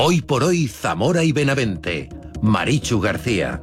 Hoy por hoy, Zamora y Benavente. Marichu García.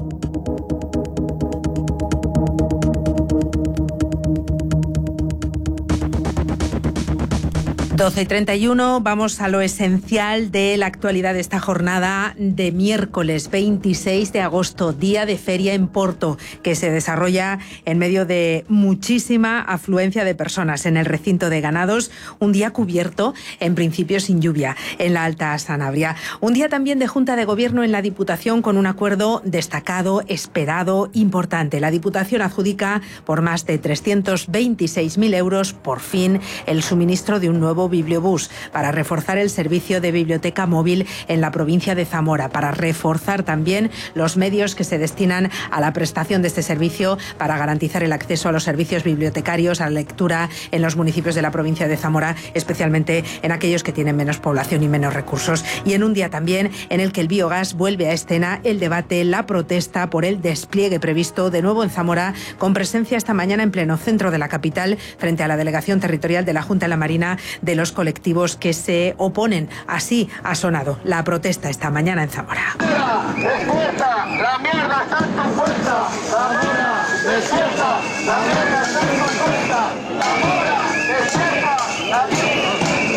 Doce y 31, vamos a lo esencial de la actualidad de esta jornada de miércoles 26 de agosto, día de feria en Porto, que se desarrolla en medio de muchísima afluencia de personas en el recinto de ganados, un día cubierto, en principio sin lluvia, en la Alta Sanabria. Un día también de Junta de Gobierno en la Diputación con un acuerdo destacado, esperado, importante. La Diputación adjudica por más de 326.000 euros, por fin, el suministro de un nuevo bibliobús para reforzar el servicio de biblioteca móvil en la provincia de Zamora, para reforzar también los medios que se destinan a la prestación de este servicio para garantizar el acceso a los servicios bibliotecarios, a la lectura en los municipios de la provincia de Zamora, especialmente en aquellos que tienen menos población y menos recursos. Y en un día también en el que el biogás vuelve a escena, el debate, la protesta por el despliegue previsto de nuevo en Zamora, con presencia esta mañana en pleno centro de la capital frente a la delegación territorial de la Junta de la Marina de los colectivos que se oponen. Así ha sonado la protesta esta mañana en Zamora. ¡Despierta! ¡La mierda está en tu puerta! ¡Zamora! ¡Despierta! ¡La mierda está en tu puerta! ¡Zamora! ¡Despierta! ¡La mierda!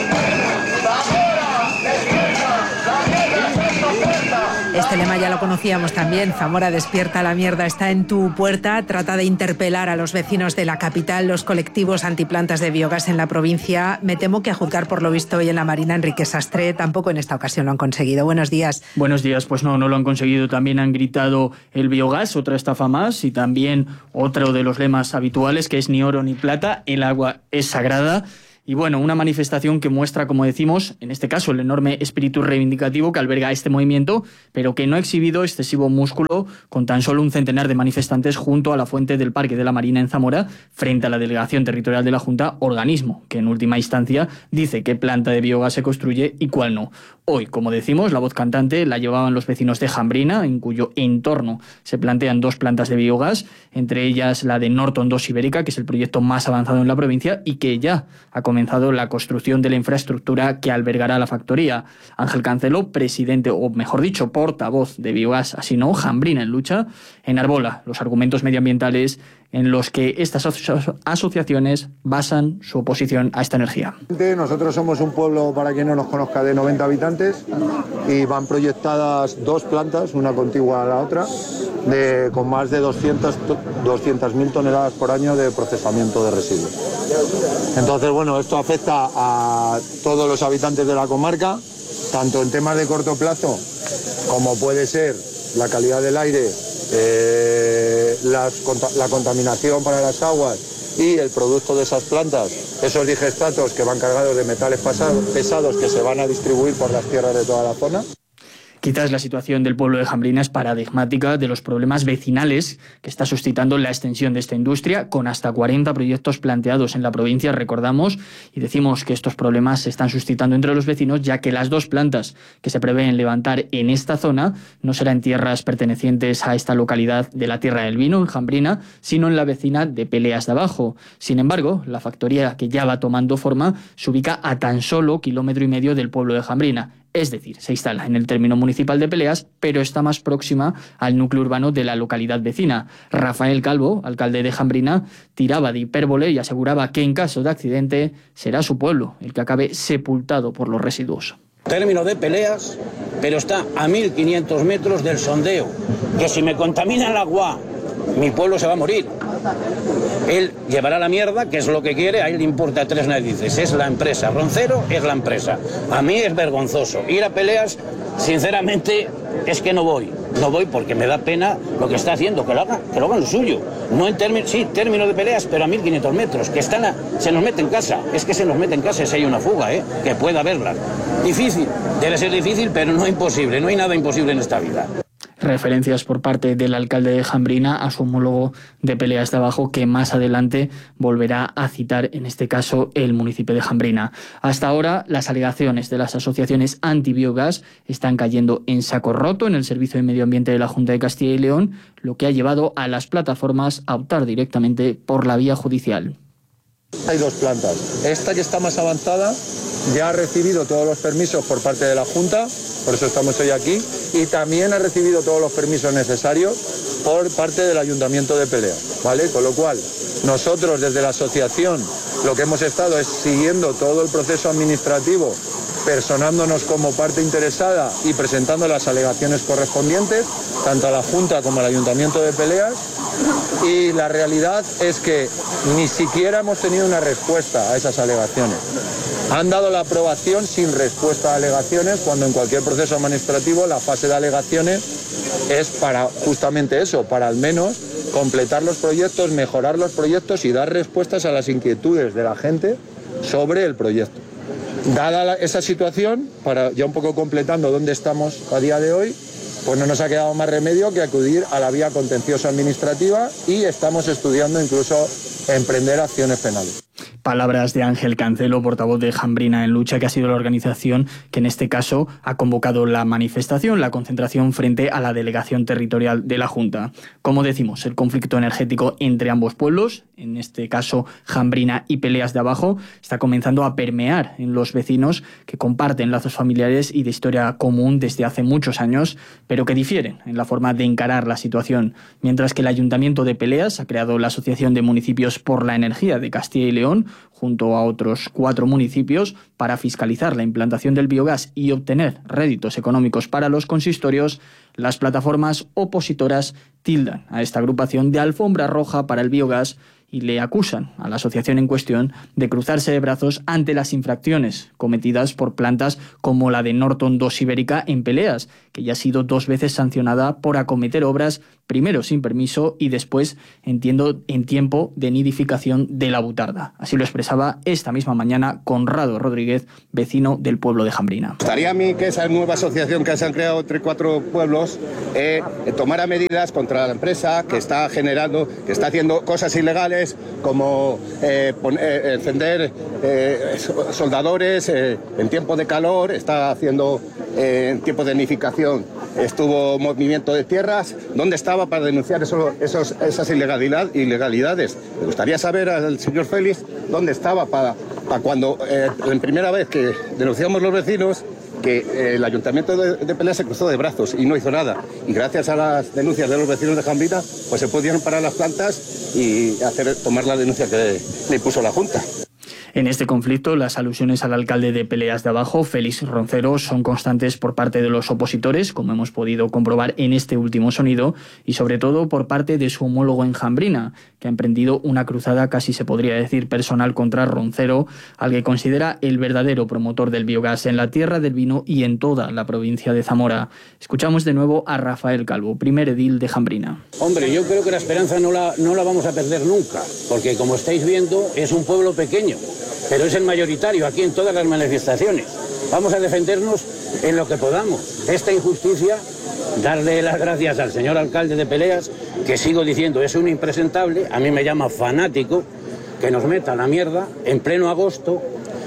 ¡Zamora! ¡Despierta! ¡La mierda está en tu puerta! Este lema ya lo conocíamos también. Zamora, despierta, la mierda está en tu puerta. Trata de interpelar a los vecinos de la capital, los colectivos antiplantas de biogás en la provincia. Me temo que, a juzgar por lo visto hoy en la Marina, Enrique Sastre, tampoco en esta ocasión lo han conseguido. Buenos días. Buenos días. Pues no lo han conseguido. También han gritado el biogás, otra estafa más, y también otro de los lemas habituales, que es ni oro ni plata, el agua es sagrada. Y bueno, una manifestación que muestra, como decimos, en este caso el enorme espíritu reivindicativo que alberga este movimiento, pero que no ha exhibido excesivo músculo, con tan solo un centenar de manifestantes junto a la fuente del Parque de la Marina en Zamora, frente a la delegación territorial de la Junta, organismo que en última instancia dice qué planta de biogás se construye y cuál no. Hoy, como decimos, la voz cantante la llevaban los vecinos de Jambrina, en cuyo entorno se plantean dos plantas de biogás, entre ellas la de Norton 2 Ibérica, que es el proyecto más avanzado en la provincia y que ya ha comenzado la construcción de la infraestructura que albergará la factoría. Ángel Cancelo, presidente, o mejor dicho, portavoz de Biogás Así No, Jambrina en Lucha, enarbola los argumentos medioambientales en los que estas asociaciones basan su oposición a esta energía. Nosotros somos un pueblo, para quien no nos conozca, de 90 habitantes y van proyectadas dos plantas, una contigua a la otra, con más de 200.000 toneladas por año de procesamiento de residuos. Entonces, bueno, esto afecta a todos los habitantes de la comarca, tanto en temas de corto plazo, como puede ser la calidad del aire, la contaminación para las aguas y el producto de esas plantas, esos digestatos que van cargados de metales pesados que se van a distribuir por las tierras de toda la zona. Quizás la situación del pueblo de Jambrina es paradigmática de los problemas vecinales que está suscitando la extensión de esta industria, con hasta 40 proyectos planteados en la provincia, recordamos, y decimos que estos problemas se están suscitando entre los vecinos, ya que las dos plantas que se prevén levantar en esta zona no serán tierras pertenecientes a esta localidad de la Tierra del Vino, en Jambrina, sino en la vecina de Peleas de Abajo. Sin embargo, la factoría, que ya va tomando forma, se ubica a tan solo 1,5 kilómetros del pueblo de Jambrina. Es decir, se instala en el término municipal de Peleas, pero está más próxima al núcleo urbano de la localidad vecina. Rafael Calvo, alcalde de Jambrina, tiraba de hipérbole y aseguraba que en caso de accidente será su pueblo el que acabe sepultado por los residuos. Término de Peleas, pero está a 1.500 metros del sondeo, que si me contamina el agua, mi pueblo se va a morir. Él llevará la mierda, que es lo que quiere, a él le importa tres narices, es la empresa, Roncero es la empresa. A mí es vergonzoso. Ir a Peleas, sinceramente, es que no voy porque me da pena lo que está haciendo, que lo hagan lo suyo. No en término de Peleas, pero a 1.500 metros, que se nos mete en casa, es que se nos mete en casa si hay una fuga, que pueda haberla. Difícil, debe ser difícil, pero no imposible, no hay nada imposible en esta vida. Referencias por parte del alcalde de Jambrina a su homólogo de Peleas de Abajo, que más adelante volverá a citar, en este caso, el municipio de Jambrina. Hasta ahora, las alegaciones de las asociaciones antibiogás están cayendo en saco roto en el Servicio de Medio Ambiente de la Junta de Castilla y León, lo que ha llevado a las plataformas a optar directamente por la vía judicial. Hay dos plantas. Esta, que está más avanzada, ya ha recibido todos los permisos por parte de la Junta por eso estamos hoy aquí, y también ha recibido todos los permisos necesarios por parte del Ayuntamiento de Peleas, ¿vale? Con lo cual, nosotros desde la asociación lo que hemos estado es siguiendo todo el proceso administrativo, personándonos como parte interesada y presentando las alegaciones correspondientes, tanto a la Junta como al Ayuntamiento de Peleas, y la realidad es que ni siquiera hemos tenido una respuesta a esas alegaciones. Han dado la aprobación sin respuesta a alegaciones, cuando en cualquier proceso administrativo la fase de alegaciones es para justamente eso, para al menos completar los proyectos, mejorar los proyectos y dar respuestas a las inquietudes de la gente sobre el proyecto. Dada esa situación, para ya un poco completando dónde estamos a día de hoy, pues no nos ha quedado más remedio que acudir a la vía contencioso administrativa y estamos estudiando incluso emprender acciones penales. Palabras de Ángel Cancelo, portavoz de Jambrina en Lucha, que ha sido la organización que en este caso ha convocado la manifestación, la concentración frente a la delegación territorial de la Junta. Como decimos, el conflicto energético entre ambos pueblos, en este caso Jambrina y Peleas de Abajo, está comenzando a permear en los vecinos que comparten lazos familiares y de historia común desde hace muchos años, pero que difieren en la forma de encarar la situación. Mientras que el Ayuntamiento de Peleas ha creado la Asociación de Municipios por la Energía de Castilla y León, junto a otros 4 municipios, para fiscalizar la implantación del biogás y obtener réditos económicos para los consistorios, las plataformas opositoras tildan a esta agrupación de alfombra roja para el biogás y le acusan a la asociación en cuestión de cruzarse de brazos ante las infracciones cometidas por plantas como la de Norton 2 Ibérica en Peleas, que ya ha sido 2 veces sancionada por acometer obras, primero sin permiso y después, entiendo, en tiempo de nidificación de la butarda. Así lo expresaba esta misma mañana Conrado Rodríguez, vecino del pueblo de Jambrina. Me gustaría a mí que esa nueva asociación que se han creado entre 4 pueblos tomara medidas contra la empresa que está generando, que está haciendo cosas ilegales, como encender soldadores en tiempo de calor, está haciendo en tiempo de nidificación, estuvo movimiento de tierras. ¿Dónde estaba para denunciar esas ilegalidades? Me gustaría saber al señor Félix dónde estaba para cuando la primera vez que denunciamos los vecinos que el Ayuntamiento de Peleas se cruzó de brazos y no hizo nada. Y gracias a las denuncias de los vecinos de Jambrina, pues se pudieron parar las plantas y tomar la denuncia que le impuso la Junta. En este conflicto, las alusiones al alcalde de Peleas de Abajo, Félix Roncero, son constantes por parte de los opositores, como hemos podido comprobar en este último sonido, y sobre todo por parte de su homólogo en Jambrina, que ha emprendido una cruzada casi se podría decir personal contra Roncero, al que considera el verdadero promotor del biogás en la tierra del vino y en toda la provincia de Zamora. Escuchamos de nuevo a Rafael Calvo, primer edil de Jambrina. Hombre, yo creo que la esperanza no la vamos a perder nunca, porque como estáis viendo es un pueblo pequeño, pero es el mayoritario aquí en todas las manifestaciones. Vamos a defendernos en lo que podamos de esta injusticia, darle las gracias al señor alcalde de Peleas, que sigo diciendo es un impresentable, a mí me llama fanático, que nos meta la mierda en pleno agosto.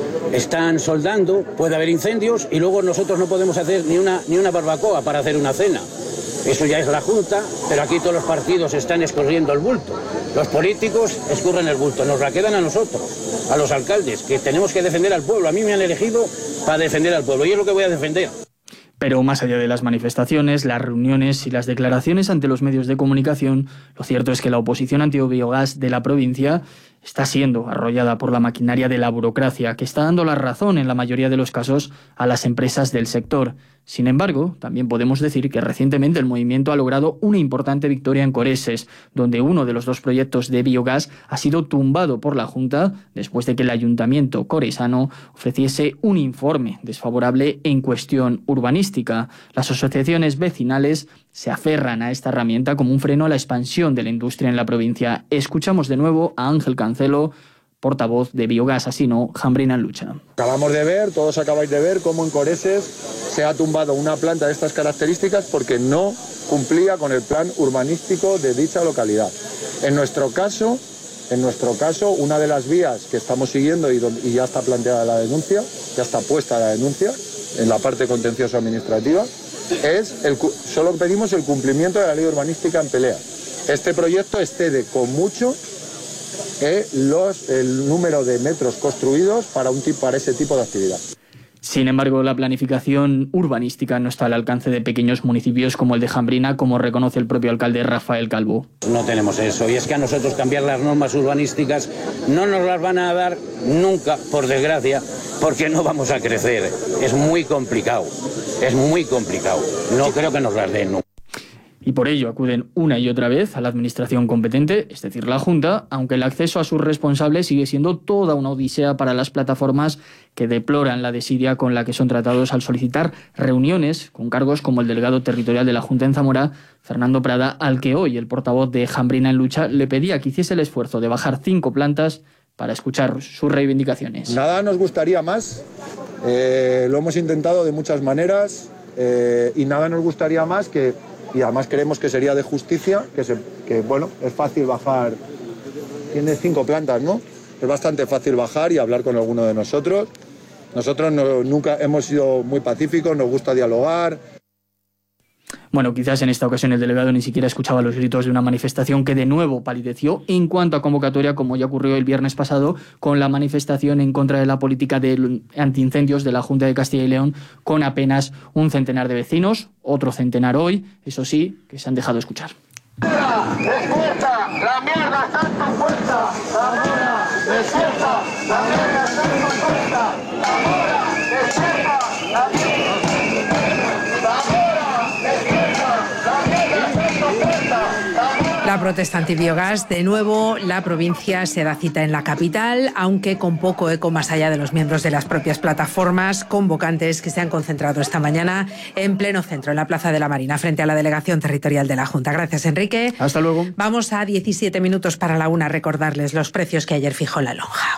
Están soldando, puede haber incendios y luego nosotros no podemos hacer ni una barbacoa para hacer una cena. Eso ya es la Junta, pero aquí todos los partidos están escurriendo el bulto. Los políticos escurren el bulto, nos la quedan a nosotros, a los alcaldes, que tenemos que defender al pueblo. A mí me han elegido para defender al pueblo y es lo que voy a defender. Pero más allá de las manifestaciones, las reuniones y las declaraciones ante los medios de comunicación, lo cierto es que la oposición antibiogás de la provincia está siendo arrollada por la maquinaria de la burocracia, que está dando la razón en la mayoría de los casos a las empresas del sector. Sin embargo, también podemos decir que recientemente el movimiento ha logrado una importante victoria en Coreses, donde uno de los 2 proyectos de biogás ha sido tumbado por la Junta después de que el ayuntamiento coresano ofreciese un informe desfavorable en cuestión urbanística. Las asociaciones vecinales se aferran a esta herramienta como un freno a la expansión de la industria en la provincia. Escuchamos de nuevo a Ángel Cancelo, portavoz de Biogás Asino, Jambrina en Lucha. Acabamos de ver, todos acabáis de ver cómo en Coreses se ha tumbado una planta de estas características porque no cumplía con el plan urbanístico de dicha localidad. En nuestro caso, una de las vías que estamos siguiendo y ya está planteada la denuncia, ya está puesta la denuncia en la parte contenciosa administrativa, solo pedimos el cumplimiento de la ley urbanística en Peleas. Este proyecto excede con mucho el número de metros construidos para ese tipo de actividad. Sin embargo, la planificación urbanística no está al alcance de pequeños municipios como el de Jambrina, como reconoce el propio alcalde Rafael Calvo. No tenemos eso, y es que a nosotros cambiar las normas urbanísticas no nos las van a dar nunca, por desgracia, porque no vamos a crecer. Es muy complicado, no creo que nos las den nunca. Y por ello acuden una y otra vez a la administración competente, es decir, la Junta, aunque el acceso a sus responsables sigue siendo toda una odisea para las plataformas que deploran la desidia con la que son tratados al solicitar reuniones con cargos como el delegado territorial de la Junta en Zamora, Fernando Prada, al que hoy el portavoz de Jambrina en Lucha le pedía que hiciese el esfuerzo de bajar 5 plantas para escuchar sus reivindicaciones. Nada nos gustaría más, lo hemos intentado de muchas maneras y nada nos gustaría más que... Y además creemos que sería de justicia, que bueno, es fácil bajar, tiene 5 plantas, ¿no? Es bastante fácil bajar y hablar con alguno de nosotros. Nosotros nunca hemos sido muy pacíficos, nos gusta dialogar. Bueno, quizás en esta ocasión el delegado ni siquiera escuchaba los gritos de una manifestación que de nuevo palideció en cuanto a convocatoria, como ya ocurrió el viernes pasado con la manifestación en contra de la política de antiincendios de la Junta de Castilla y León, con apenas un centenar de vecinos, otro centenar hoy, eso sí, que se han dejado escuchar. ¡Despierta! ¡La mierda está en tu puerta! ¡Zamora! ¡Despierta! ¡La mierda está en tu puerta! ¡Zamora! ¡Despierta! ¡La mierda! La protesta antibiogás, de nuevo, la provincia se da cita en la capital, aunque con poco eco más allá de los miembros de las propias plataformas convocantes que se han concentrado esta mañana en pleno centro, en la Plaza de la Marina, frente a la Delegación Territorial de la Junta. Gracias, Enrique. Hasta luego. Vamos a 17 minutos para la 1, recordarles los precios que ayer fijó la lonja.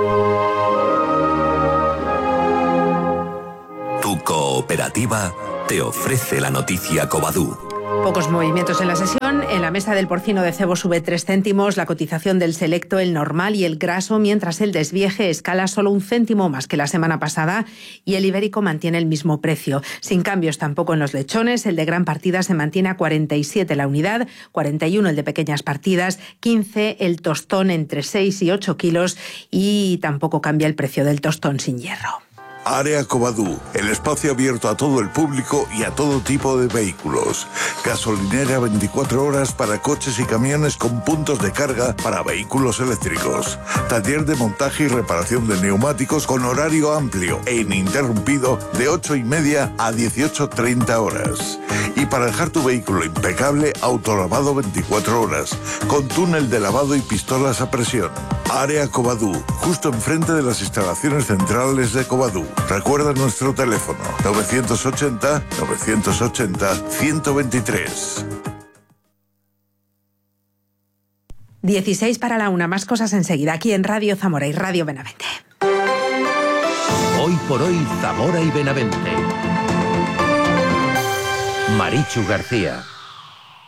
Tu cooperativa te ofrece la noticia Covadú. Pocos movimientos en la sesión. En la mesa del porcino de cebo sube 3 céntimos, la cotización del selecto, el normal y el graso, mientras el desvieje escala solo 1 céntimo más que la semana pasada y el ibérico mantiene el mismo precio. Sin cambios tampoco en los lechones, el de gran partida se mantiene a 47 la unidad, 41 el de pequeñas partidas, 15 el tostón entre 6 y 8 kilos y tampoco cambia el precio del tostón sin hierro. Área Covadú, el espacio abierto a todo el público y a todo tipo de vehículos. Gasolinera 24 horas para coches y camiones con puntos de carga para vehículos eléctricos. Taller de montaje y reparación de neumáticos con horario amplio e ininterrumpido de 8:30 a 18:30 horas. Y para dejar tu vehículo impecable, autolavado 24 horas, con túnel de lavado y pistolas a presión. Área Covadú, justo enfrente de las instalaciones centrales de Covadú. Recuerda nuestro teléfono 980-980-123. 16 para la 1, más cosas enseguida, aquí en Radio Zamora y Radio Benavente. Hoy por hoy, Zamora y Benavente. Marichu García.